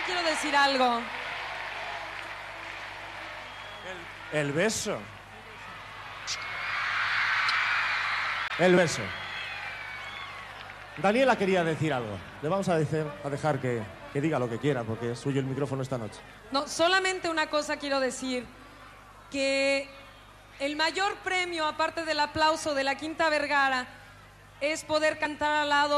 quiero decir algo. El beso. El beso. Daniela quería decir algo. Le vamos a dejar que diga lo que quiera, porque es suyo el micrófono esta noche. No, solamente una cosa quiero decir, que el mayor premio, aparte del aplauso de la Quinta Vergara, es poder cantar al lado